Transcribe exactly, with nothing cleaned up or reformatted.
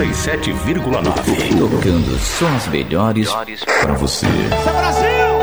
noventa e sete vírgula nove. Tocando só as melhores pra você. Brasil!